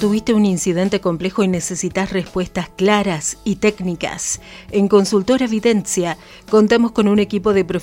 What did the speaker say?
¿Tuviste un incidente complejo y necesitas respuestas claras y técnicas? En Consultora Videncia contamos con un equipo de profesionales